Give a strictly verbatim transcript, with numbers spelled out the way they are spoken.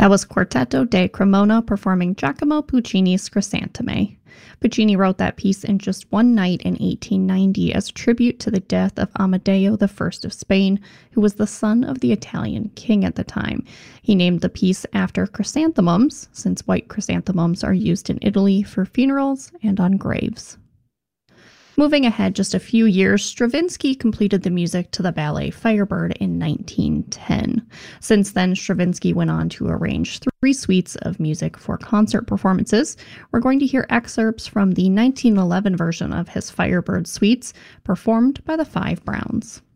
That was Quartetto de Cremona performing Giacomo Puccini's Crisanteme. Puccini wrote that piece in just one night in eighteen ninety as a tribute to the death of Amadeo the First of Spain, who was the son of the Italian king at the time. He named the piece after chrysanthemums, since white chrysanthemums are used in Italy for funerals and on graves. Moving ahead just a few years, Stravinsky completed the music to the ballet Firebird in nineteen ten. Since then, Stravinsky went on to arrange three suites of music for concert performances. We're going to hear excerpts from the nineteen eleven version of his Firebird suites, performed by the Five Browns.